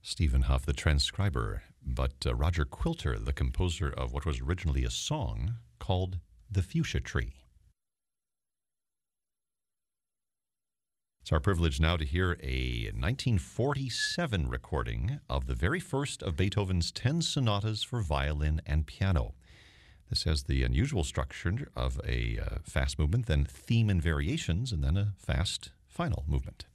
Stephen Huff, the transcriber, but Roger Quilter, the composer of what was originally a song called The Fuchsia Tree. It's our privilege now to hear a 1947 recording of the very first of Beethoven's 10 sonatas for violin and piano. This has the unusual structure of a fast movement, then theme and variations, and then a fast final movement.